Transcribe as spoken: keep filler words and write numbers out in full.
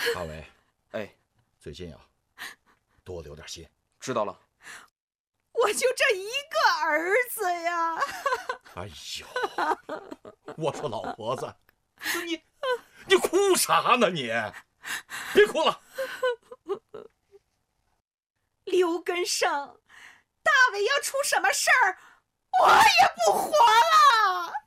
阿伟， 哎， 最近啊，多留点心。 知道了。 我就这一个儿子呀！ 哎呦，我说老婆子，你你哭啥呢你？别哭了。 刘根生，大伟要出什么事儿，我也不活了。